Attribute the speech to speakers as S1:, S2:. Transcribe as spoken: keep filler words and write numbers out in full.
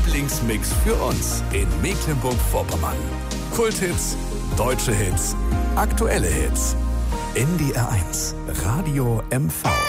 S1: Lieblingsmix für uns in Mecklenburg-Vorpommern. Kulthits, deutsche Hits, aktuelle Hits. N D R eins, Radio M V.